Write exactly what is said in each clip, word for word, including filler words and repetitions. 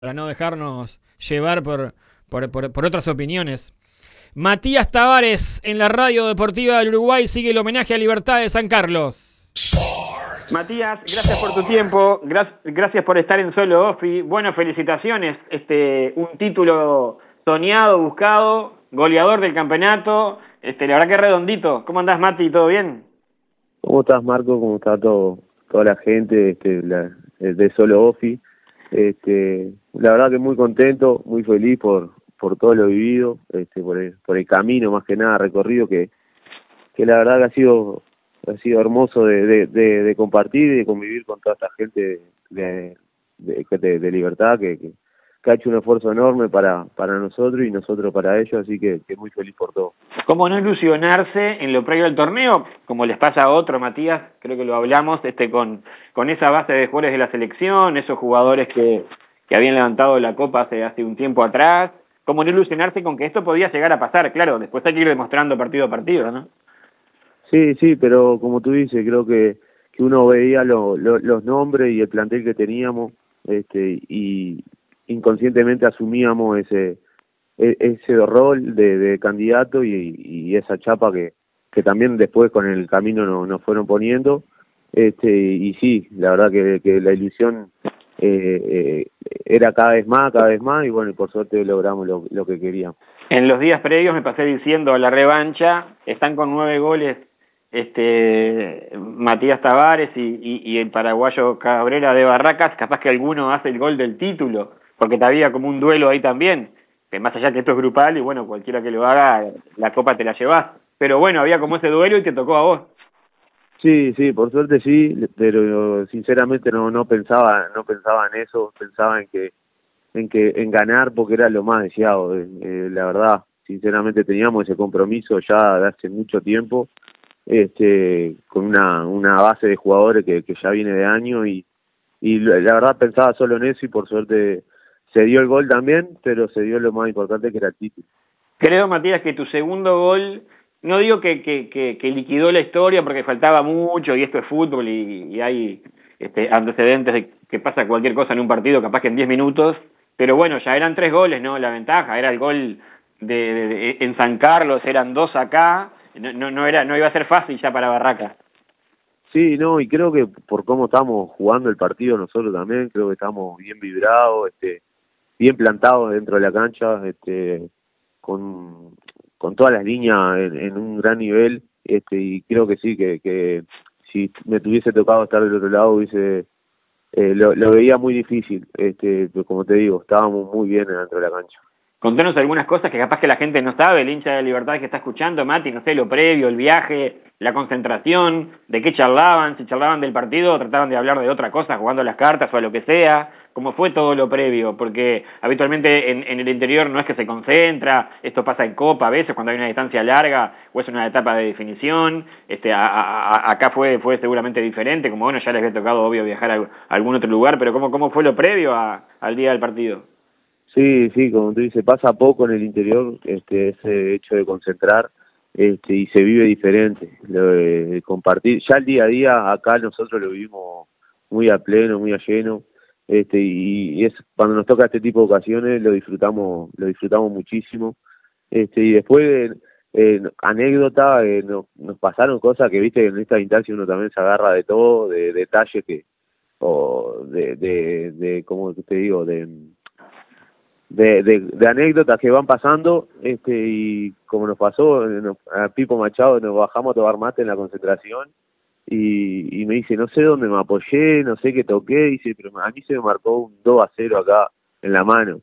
para no dejarnos llevar por, por, por, por otras opiniones. Matías Tavares en la Radio Deportiva del Uruguay sigue el homenaje a Libertad de San Carlos. Matías, gracias por tu tiempo, gracias por estar en Solo Ofi. Bueno, felicitaciones, este, un título soñado, buscado, goleador del campeonato, este, la verdad que redondito. ¿Cómo andás, Mati? ¿Todo bien? ¿Cómo estás, Marco? ¿Cómo está todo, toda la gente este, la, de Solo Ofi? Este, la verdad que muy contento, muy feliz por por todo lo vivido, este, por el, por el camino más que nada recorrido que que la verdad que ha sido ha sido hermoso de, de, de, de compartir y de convivir con toda esta gente de de, de, de Libertad que, que, que ha hecho un esfuerzo enorme para para nosotros y nosotros para ellos, así que, que muy feliz por todo. ¿Cómo no ilusionarse en lo previo al torneo? Como les pasa a otro, Matías, creo que lo hablamos, este con, con esa base de jugadores de la selección, esos jugadores que, que habían levantado la copa hace, hace un tiempo atrás. ¿Cómo no ilusionarse con que esto podía llegar a pasar? Claro, después hay que ir demostrando partido a partido, ¿no? Sí, sí, pero como tú dices, creo que, que uno veía lo, lo, los nombres y el plantel que teníamos, este, y inconscientemente asumíamos ese ese rol de, de candidato y, y esa chapa que, que también después con el camino nos, nos fueron poniendo, este y sí, la verdad que, que la ilusión eh, eh, era cada vez más, cada vez más, y bueno, y por suerte logramos lo, lo que queríamos. En los días previos me pasé diciendo la revancha, están con nueve goles este Matías Tavares y, y, y el paraguayo Cabrera de Barracas, capaz que alguno hace el gol del título, porque te había como un duelo ahí también, que más allá que esto es grupal y bueno, cualquiera que lo haga, la copa te la llevas, pero bueno, había como ese duelo y te tocó a vos. Sí, sí, por suerte sí, pero sinceramente no no pensaba no pensaba en eso, pensaba en que en que en ganar porque era lo más deseado, eh, eh, la verdad, sinceramente teníamos ese compromiso ya de hace mucho tiempo, este con una una base de jugadores que, que ya viene de años y y la verdad pensaba solo en eso y por suerte se dio el gol también, pero se dio lo más importante que era el título. Creo, Matías, que tu segundo gol, no digo que, que, que, que liquidó la historia porque faltaba mucho y esto es fútbol y, y hay este, antecedentes de que pasa cualquier cosa en un partido, capaz que en diez minutos, pero bueno, ya eran tres goles, ¿no? La ventaja era el gol de, de, de en San Carlos, eran dos acá, no, no, no, era, no iba a ser fácil ya para Barracas. Sí, no, y creo que por cómo estamos jugando el partido nosotros también, creo que estamos bien vibrados, este, bien plantados dentro de la cancha, este, con, con todas las líneas en, en un gran nivel, este, y creo que sí, que, que si me tuviese tocado estar del otro lado hubiese, eh, lo, lo veía muy difícil, este, pero como te digo, estábamos muy bien dentro de la cancha. Contanos algunas cosas que capaz que la gente no sabe, el hincha de Libertad que está escuchando, Mati, no sé, lo previo, el viaje, la concentración, de qué charlaban, si charlaban del partido o trataban de hablar de otra cosa, jugando las cartas o a lo que sea, cómo fue todo lo previo, porque habitualmente en, en el interior no es que se concentra, esto pasa en Copa a veces cuando hay una distancia larga o es una etapa de definición, este, a, a, a, acá fue fue seguramente diferente, como bueno, ya les había tocado obvio viajar a, a algún otro lugar, pero cómo, cómo fue lo previo a, al día del partido. Sí, sí, como tú dices, pasa poco en el interior, este, ese hecho de concentrar, este, y se vive diferente, lo de compartir, ya el día a día acá nosotros lo vivimos muy a pleno, muy a lleno, este, y es cuando nos toca este tipo de ocasiones lo disfrutamos, lo disfrutamos muchísimo, este, y después eh, anécdota, eh, nos, nos pasaron cosas que viste que en esta instancia uno también se agarra de todo, de detalles que, o de, de, de, ¿cómo te digo?, de De, de, de anécdotas que van pasando, este y como nos pasó nos, a Pipo Machado, nos bajamos a tomar mate en la concentración y, y me dice, no sé dónde me apoyé, no sé qué toqué, y dice, pero a mí se me marcó un dos a cero acá en la mano.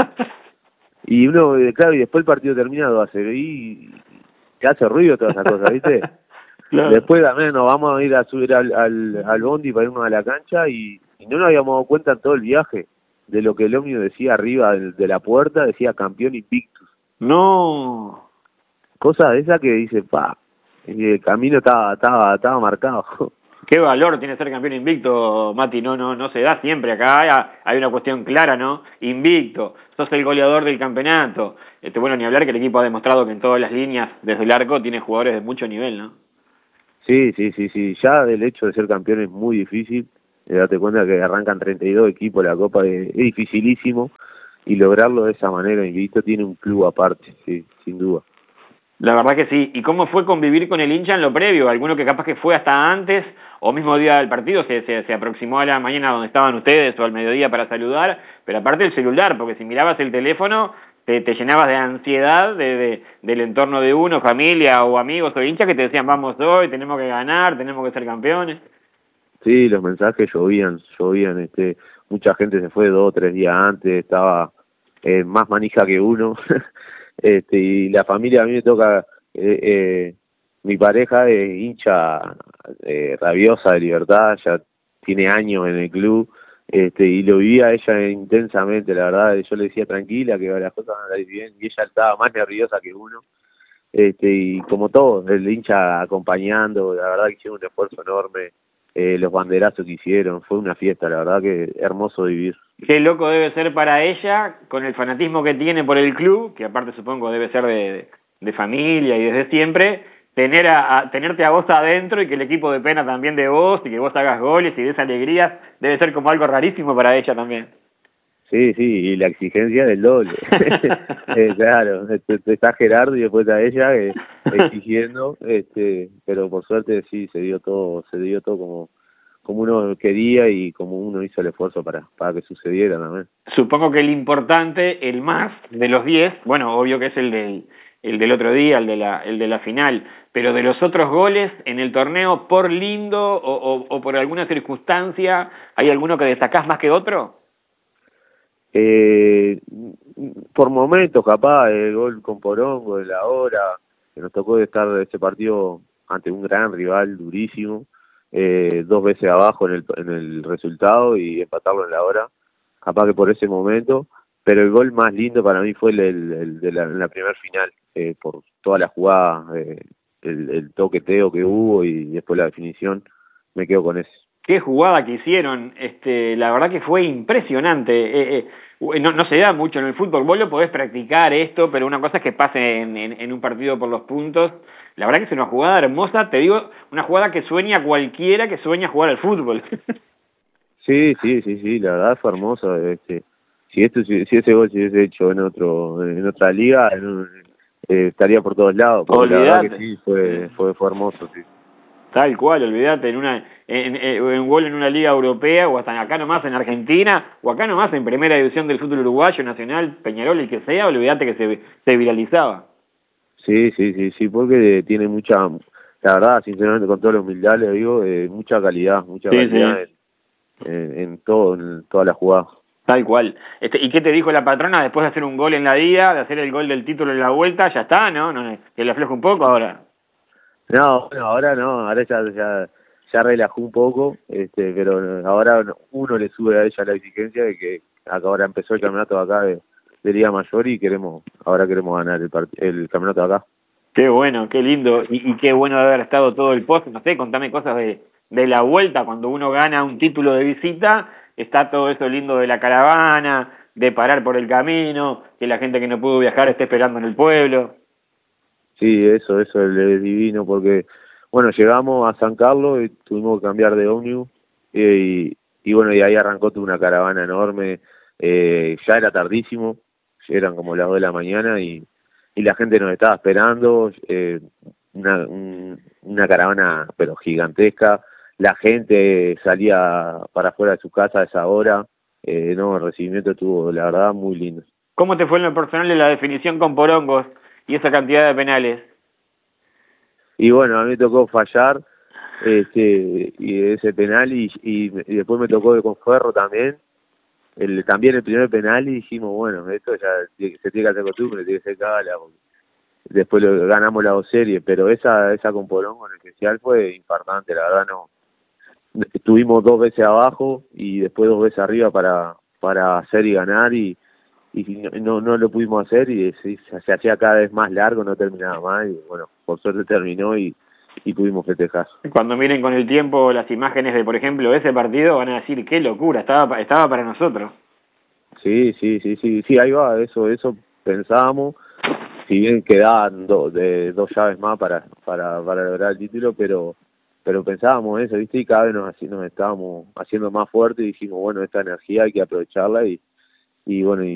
Y uno, claro, y después el partido termina dos a cero y, y hace ruido todas esas cosas, ¿viste? Claro. Después también nos vamos a ir a subir al, al, al bondi para irnos a la cancha y, y no nos habíamos dado cuenta en todo el viaje de lo que el ómnibus decía arriba de, de la puerta, decía campeón invictus. No. Cosa de esa que dice, pa, el camino estaba estaba estaba marcado. Qué valor tiene ser campeón invicto, Mati, no no no se da siempre acá, hay, hay una cuestión clara, ¿no? Invicto, sos el goleador del campeonato. Este, bueno, ni hablar que el equipo ha demostrado que en todas las líneas, desde el arco, tiene jugadores de mucho nivel, ¿no? Sí, sí, sí, sí, ya el hecho de ser campeón es muy difícil, Eh, date cuenta que arrancan treinta y dos equipos la Copa, es, es dificilísimo, y lograrlo de esa manera, Invicto tiene un club aparte, sí, sin duda. La verdad que sí. ¿Y cómo fue convivir con el hincha en lo previo? Alguno que capaz que fue hasta antes o mismo día del partido se, se, se aproximó a la mañana donde estaban ustedes o al mediodía para saludar, pero aparte el celular, porque si mirabas el teléfono te, te llenabas de ansiedad de, de, del entorno de uno, familia o amigos o hinchas que te decían vamos hoy, tenemos que ganar, tenemos que ser campeones. Sí, los mensajes llovían, llovían, este, mucha gente se fue dos o tres días antes, estaba eh, más manija que uno. Este, y la familia, a mí me toca, eh, eh, mi pareja es hincha eh, rabiosa de Libertad, ya tiene años en el club, este, y lo vivía ella intensamente, la verdad. Yo le decía tranquila, que las cosas van a ir bien, y ella estaba más nerviosa que uno, este, y como todos, el hincha acompañando, la verdad que hicieron un esfuerzo enorme, eh, los banderazos que hicieron, fue una fiesta, la verdad que hermoso vivir. Qué loco debe ser para ella, con el fanatismo que tiene por el club, que aparte supongo debe ser de, de familia y desde siempre, tener a, a tenerte a vos adentro y que el equipo dependa también de vos y que vos hagas goles y des alegrías, debe ser como algo rarísimo para ella también. Sí, sí, y la exigencia del doble. eh, claro, está Gerardo y después está ella eh, exigiendo, este, pero por suerte sí se dio todo, se dio todo como como uno quería y como uno hizo el esfuerzo para para que sucediera también. Supongo que el importante, el más de los diez, bueno, obvio que es el del el del otro día, el de la el de la final, pero de los otros goles en el torneo, por lindo o, o, o por alguna circunstancia, ¿hay alguno que destacás más que otro? Eh, por momentos, capaz, el gol con Porongo de la hora, que nos tocó estar ese partido ante un gran rival durísimo, eh, dos veces abajo en el, en el resultado y empatarlo en la hora, capaz que por ese momento, pero el gol más lindo para mí fue el, el, el de la, en la primer final, eh, por toda la jugada, eh, el, el toqueteo que hubo y después la definición, me quedo con ese. Qué jugada que hicieron, este, la verdad que fue impresionante. Eh, eh, no, no se da mucho en el fútbol, vos lo podés practicar esto, pero una cosa es que pase en, en, en un partido por los puntos. La verdad que es una jugada hermosa, te digo, una jugada que sueña cualquiera que sueña jugar al fútbol. Sí, sí, sí, sí, la verdad fue hermoso. Este, si esto, si, si ese gol se hubiese hecho en otro, en otra liga, en, eh, estaría por todos lados. Porque la verdad que sí, fue, fue, fue hermoso, sí. Tal cual, olvídate, en una en, en, en un gol en una liga europea o hasta acá nomás en Argentina o acá nomás en primera división del fútbol uruguayo, Nacional, Peñarol, el que sea, olvídate que se, se viralizaba. Sí, sí, sí, sí, porque tiene mucha, la verdad, sinceramente, con toda la humildad le digo, eh, mucha calidad, mucha sí, calidad sí. En, en, en todo, en toda la jugada. Tal cual. Este, ¿y qué te dijo la patrona después de hacer un gol en la ida, de hacer el gol del título en la vuelta? Ya está, ¿no? no que le afloje un poco ahora. No, bueno, ahora no, ahora ya, ya, ya relajó un poco, este, pero ahora uno le sube a ella la exigencia de que ahora empezó el campeonato acá de, de Liga Mayor y queremos, ahora queremos ganar el, el campeonato acá. Qué bueno, qué lindo, y, y qué bueno de haber estado todo el post, no sé, contame cosas de, de la vuelta, cuando uno gana un título de visita, está todo eso lindo de la caravana, de parar por el camino, que la gente que no pudo viajar esté esperando en el pueblo. Sí, eso, eso es divino porque, bueno, llegamos a San Carlos y tuvimos que cambiar de ómnibus y, y bueno, y ahí arrancó toda una caravana enorme, eh, ya era tardísimo, eran como las dos de la mañana y, y la gente nos estaba esperando, eh, una, un, una caravana pero gigantesca, la gente salía para afuera de su casa a esa hora, eh, no, el recibimiento estuvo, la verdad, muy lindo. ¿Cómo te fue en lo personal de la definición con Porongos y esa cantidad de penales? Y bueno, a mí me tocó fallar este y ese penal y, y, y después me tocó con Ferro también, el también el primer penal y dijimos, bueno, esto ya se tiene que hacer costumbre, tiene que ser cábala. Después lo, ganamos la dos series, pero esa esa con Porongo en especial fue impactante, la verdad no. Estuvimos dos veces abajo y después dos veces arriba para para hacer y ganar y y no no lo pudimos hacer y se, se hacía cada vez más largo, no terminaba más y bueno, por suerte terminó y, y pudimos festejar. Cuando miren con el tiempo las imágenes de, por ejemplo, ese partido, van a decir, qué locura, estaba estaba para nosotros. Sí, sí, sí, sí, sí, ahí va, eso eso pensábamos, si bien quedaban do, de, dos llaves más para para para lograr el título, pero pero pensábamos eso, ¿viste? Y cada vez nos, nos estábamos haciendo más fuertes y dijimos, bueno, esta energía hay que aprovecharla y, y bueno, y